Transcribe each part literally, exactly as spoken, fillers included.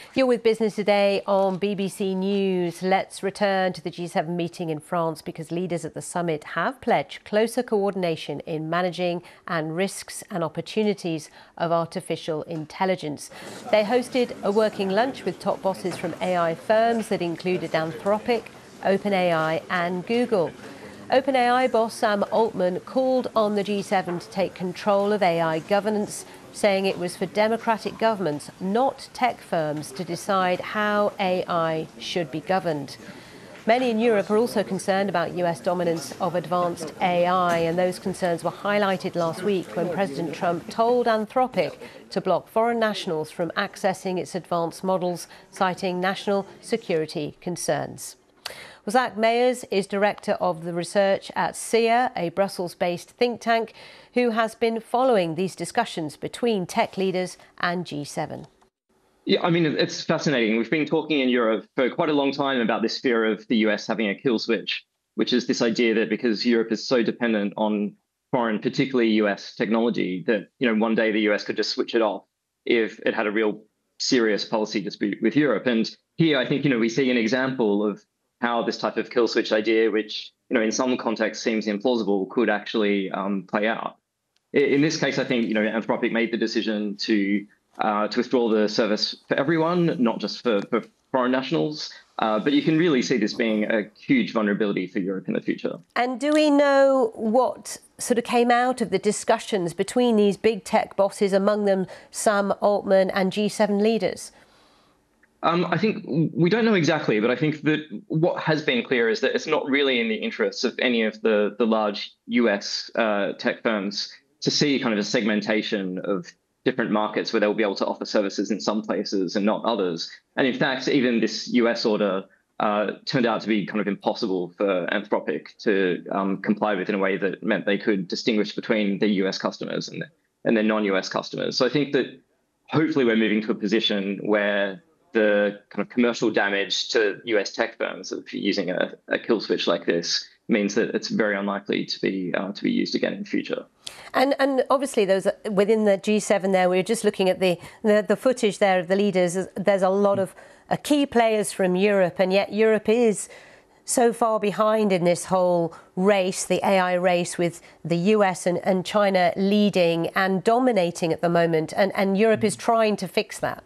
You're with Business Today on B B C News. Let's return to the G seven meeting in France because leaders at the summit have pledged closer coordination in managing and risks and opportunities of artificial intelligence. They hosted a working lunch with top bosses from A I firms that included Anthropic, OpenAI and Google. OpenAI boss Sam Altman called on the G seven to take control of A I governance, saying it was for democratic governments, not tech firms, to decide how A I should be governed. Many in Europe are also concerned about U S dominance of advanced A I, and those concerns were highlighted last week when President Trump told Anthropic to block foreign nationals from accessing its advanced models, citing national security concerns. Well, Zach Mayers is director of the research at S I A, a Brussels-based think tank, who has been following these discussions between tech leaders and G seven. Yeah, I mean, it's fascinating. We've been talking in Europe for quite a long time about this fear of the U S having a kill switch, which is this idea that because Europe is so dependent on foreign, particularly U S technology, that, you know, one day the U S could just switch it off if it had a real serious policy dispute with Europe. And here, I think, you know, we see an example of how this type of kill switch idea, which, you know, in some contexts seems implausible, could actually um, play out. In this case, I think, you know, Anthropic made the decision to uh, to withdraw the service for everyone, not just for, for foreign nationals. Uh, but you can really see this being a huge vulnerability for Europe in the future. And do we know what sort of came out of the discussions between these big tech bosses, among them Sam Altman and G seven leaders? Um, I think we don't know exactly, but I think that what has been clear is that it's not really in the interests of any of the, the large U S uh, tech firms to see kind of a segmentation of different markets where they'll be able to offer services in some places and not others. And in fact, even this U S order uh, turned out to be kind of impossible for Anthropic to um, comply with in a way that meant they could distinguish between their U S customers and, and their non-U S customers. So I think that hopefully we're moving to a position where the kind of commercial damage to U S tech firms of using a, a kill switch like this means that it's very unlikely to be uh, to be used again in the future. And and obviously those within the G seven there, we were just looking at the, the, the footage there of the leaders. There's a lot of uh, key players from Europe, and yet Europe is so far behind in this whole race, the A I race, with the U S and, and China leading and dominating at the moment. And, and Europe is trying to fix that.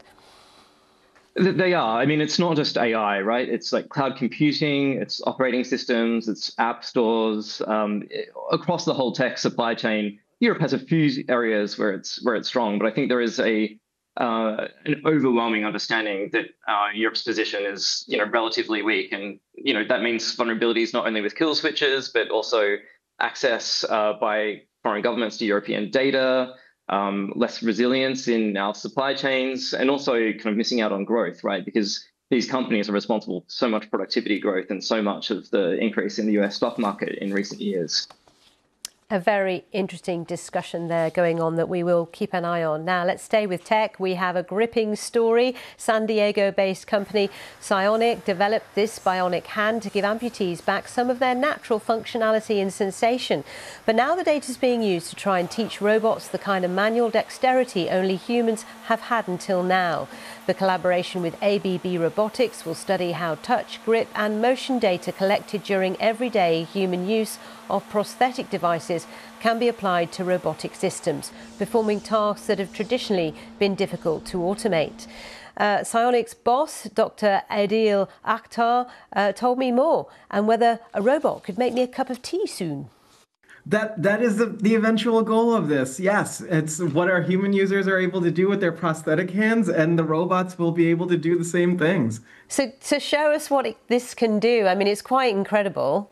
They are. I mean, it's not just A I, right? It's like cloud computing, it's operating systems, it's app stores. Um, across the whole tech supply chain, Europe has a few areas where it's where it's strong, but I think there is a uh, an overwhelming understanding that uh, Europe's position is, you know, relatively weak, and you know that means vulnerabilities not only with kill switches, but also access uh, by foreign governments to European data. Um, less resilience in our supply chains, and also kind of missing out on growth, right? Because these companies are responsible for so much productivity growth and so much of the increase in the U S stock market in recent years. A very interesting discussion there going on that we will keep an eye on. Now, let's stay with tech. We have a gripping story. San Diego-based company Psyonic developed this bionic hand to give amputees back some of their natural functionality and sensation. But now the data is being used to try and teach robots the kind of manual dexterity only humans have had until now. The collaboration with A B B Robotics will study how touch, grip and motion data collected during everyday human use of prosthetic devices can be applied to robotic systems, performing tasks that have traditionally been difficult to automate. Uh, Psyonic's boss, Doctor Adil Akhtar, uh, told me more, and whether a robot could make me a cup of tea soon. That that is the, the eventual goal of this. Yes, it's what our human users are able to do with their prosthetic hands, and the robots will be able to do the same things. So, to show us what it, this can do, I mean, it's quite incredible.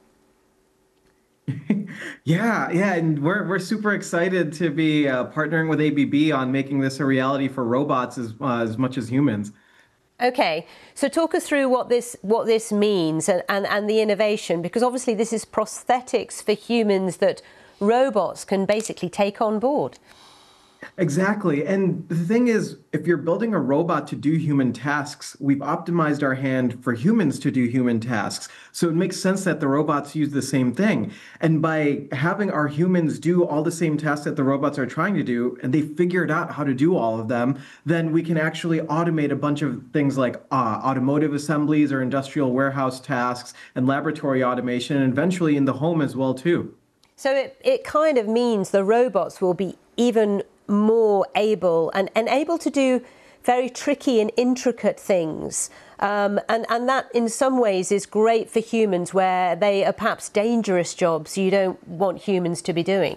yeah, yeah, and we're we're super excited to be uh, partnering with A B B on making this a reality for robots as uh, as much as humans. Okay, so talk us through what this what this means and, and, and the innovation, because obviously this is prosthetics for humans that robots can basically take on board. Exactly. And the thing is, if you're building a robot to do human tasks, we've optimized our hand for humans to do human tasks. So it makes sense that the robots use the same thing. And by having our humans do all the same tasks that the robots are trying to do, and they figured out how to do all of them, then we can actually automate a bunch of things like uh, automotive assemblies or industrial warehouse tasks and laboratory automation, and eventually in the home as well, too. So it, it kind of means the robots will be even more able and, and able to do very tricky and intricate things. Um, and, and that in some ways is great for humans where they are perhaps dangerous jobs you don't want humans to be doing.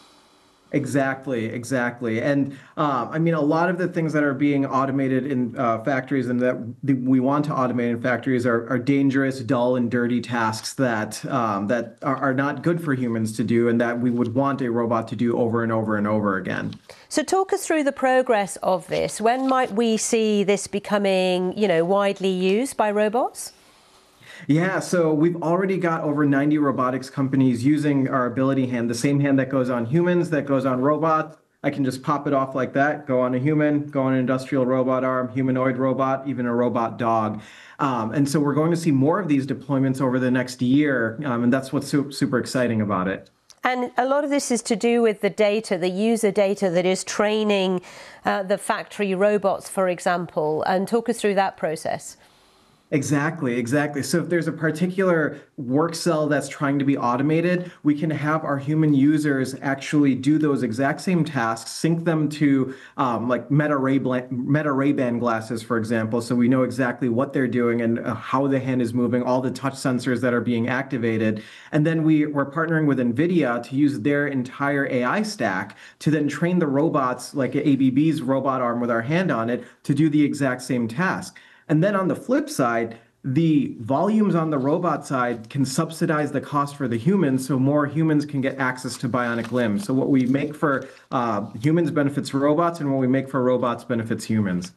Exactly, exactly. And uh, I mean, a lot of the things that are being automated in uh, factories and that we want to automate in factories are, are dangerous, dull, and dirty tasks that um, that are, are not good for humans to do and that we would want a robot to do over and over and over again. So talk us through the progress of this. When might we see this becoming, you know, widely used by robots? Yeah, so we've already got over ninety robotics companies using our Ability Hand, the same hand that goes on humans, that goes on robots. I can just pop it off like that, go on a human, go on an industrial robot arm, humanoid robot, even a robot dog. Um, and so we're going to see more of these deployments over the next year, um, and that's what's su- super exciting about it. And a lot of this is to do with the data, the user data that is training uh, the factory robots, for example, and talk us through that process. Exactly, exactly. So if there's a particular work cell that's trying to be automated, we can have our human users actually do those exact same tasks, sync them to um, like Meta Ray Meta Ray-Ban glasses, for example, so we know exactly what they're doing and uh, how the hand is moving, all the touch sensors that are being activated. And then we, we're partnering with NVIDIA to use their entire A I stack to then train the robots, like A B B's robot arm with our hand on it, to do the exact same task. And then on the flip side, the volumes on the robot side can subsidize the cost for the humans, so more humans can get access to bionic limbs. So what we make for uh, humans benefits robots, and what we make for robots benefits humans.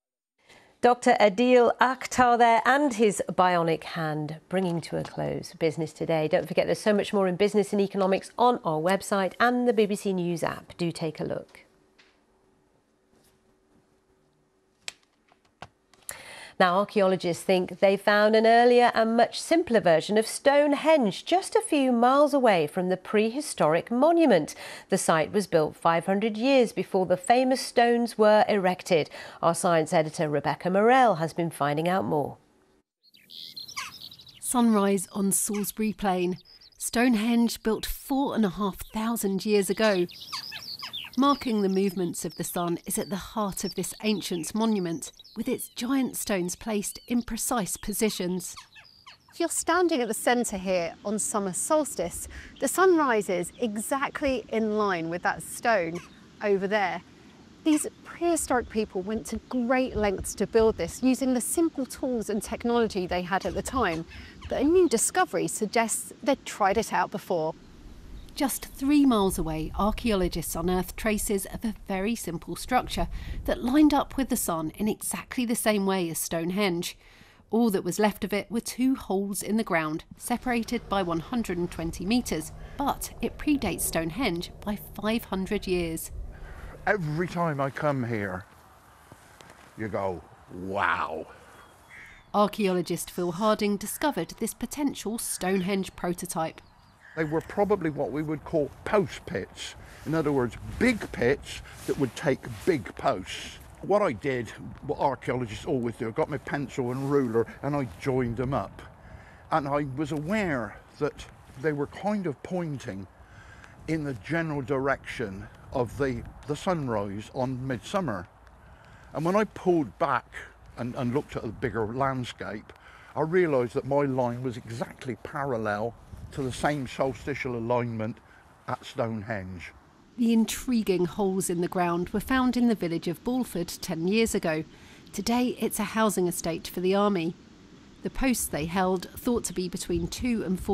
Doctor Adil Akhtar there and his bionic hand, bringing to a close Business Today. Don't forget there's so much more in business and economics on our website and the B B C News app. Do take a look. Now, archaeologists think they found an earlier and much simpler version of Stonehenge just a few miles away from the prehistoric monument. The site was built five hundred years before the famous stones were erected. Our science editor Rebecca Morell has been finding out more. Sunrise on Salisbury Plain. Stonehenge built four and a half thousand years ago. Marking the movements of the sun is at the heart of this ancient monument, with its giant stones placed in precise positions. If you're standing at the centre here on summer solstice, the sun rises exactly in line with that stone over there. These prehistoric people went to great lengths to build this using the simple tools and technology they had at the time, but a new discovery suggests they'd tried it out before. Just three miles away, archaeologists unearthed traces of a very simple structure that lined up with the sun in exactly the same way as Stonehenge. All that was left of it were two holes in the ground, separated by one hundred twenty metres, but it predates Stonehenge by five hundred years. Every time I come here, you go, wow. Archaeologist Phil Harding discovered this potential Stonehenge prototype. They were probably what we would call post pits. In other words, big pits that would take big posts. What I did, what archaeologists always do, I got my pencil and ruler and I joined them up. And I was aware that they were kind of pointing in the general direction of the, the sunrise on midsummer. And when I pulled back and, and looked at a bigger landscape, I realised that my line was exactly parallel to the same solstitial alignment at Stonehenge. The intriguing holes in the ground were found in the village of Bulford ten years ago. Today it's a housing estate for the army. The posts they held, thought to be between two and four